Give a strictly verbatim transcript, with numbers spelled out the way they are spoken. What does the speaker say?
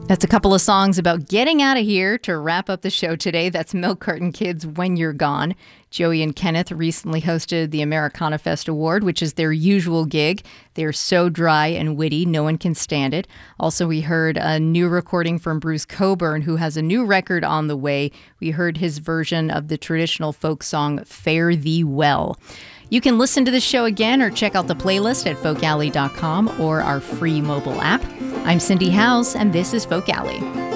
That's a couple of songs about getting out of here to wrap up the show today. That's Milk Carton Kids, When You're Gone. Joey and Kenneth recently hosted the Americana Fest Award, which is their usual gig. They're so dry and witty, no one can stand it. Also, we heard a new recording from Bruce Cockburn, who has a new record on the way. We heard his version of the traditional folk song, Fare Thee Well. You can listen to the show again or check out the playlist at folk alley dot com or our free mobile app. I'm Cindy Howes, and this is Folk Alley.